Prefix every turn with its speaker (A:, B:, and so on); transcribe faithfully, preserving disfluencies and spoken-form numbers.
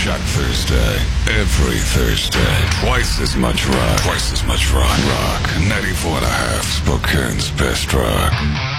A: Shock Thursday. Every Thursday. Twice as much rock. Twice as much rock. Rock. ninety-four and a half. Spokane's best rock.